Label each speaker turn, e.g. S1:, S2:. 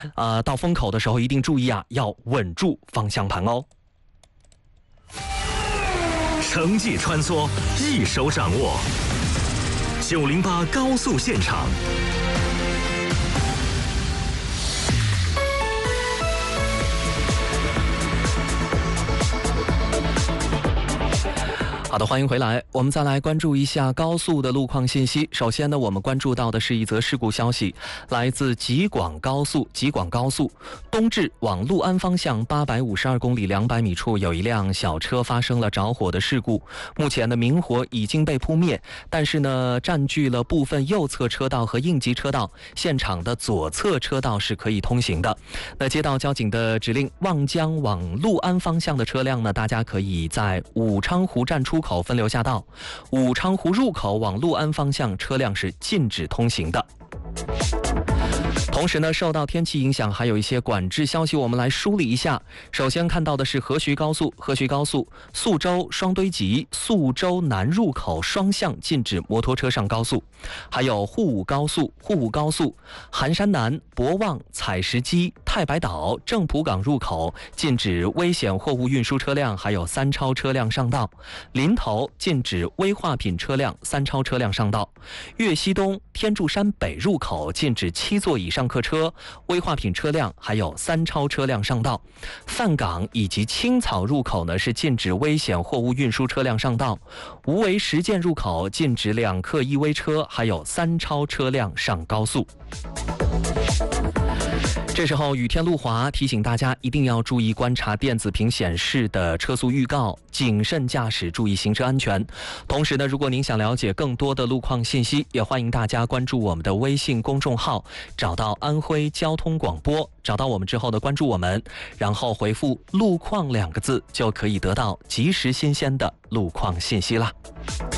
S1: 到风口的时候一定注意啊，要稳住方向盘哦。
S2: 城际穿梭，一手掌握。908高速现场。
S1: 好的，欢迎回来。我们再来关注一下高速的路况信息。首先呢，我们关注到的是一则事故消息，来自吉广高速东至往六安方向852公里200米处，有一辆小车发生了着火的事故。目前呢，明火已经被扑灭，但是呢，占据了部分右侧车道和应急车道，现场的左侧车道是可以通行的。那接到交警的指令，望江往六安方向的车辆呢，大家可以在武昌湖站出口分流下道，武昌湖入口往六安方向车辆是禁止通行的。同时呢，受到天气影响，还有一些管制消息，我们来梳理一下。首先看到的是河徐高速宿州双堆集宿州南入口双向禁止摩托车上高速，还有沪武高速含山南博望采石矶太白岛正浦港入口禁止危险货物运输车辆还有三超车辆上道，临头禁止危化品车辆三超车辆上道，粤西东天柱山北入口禁止7座以上客车、危化品车辆还有三超车辆上道，范港以及青草入口呢是禁止危险货物运输车辆上道，无为实践入口禁止2客1危车还有三超车辆上高速。这时候雨天路滑，提醒大家一定要注意观察电子屏显示的车速预告，谨慎驾驶，注意行车安全。同时呢，如果您想了解更多的路况信息，也欢迎大家关注我们的微信公众号，找到安徽交通广播，找到我们之后呢，关注我们，然后回复路况2个字，就可以得到及时新鲜的路况信息啦。